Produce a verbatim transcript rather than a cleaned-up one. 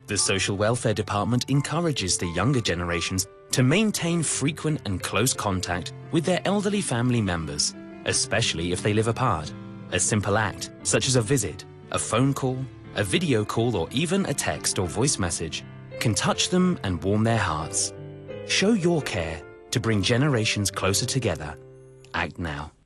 The Social Welfare Department encourages the younger generations to maintain frequent and close contact with their elderly family members, especially if they live apart. A simple act, such as a visit, a phone call, a video call, or even a text or voice message, can touch them and warm their hearts. Show your care to bring generations closer together. Act now.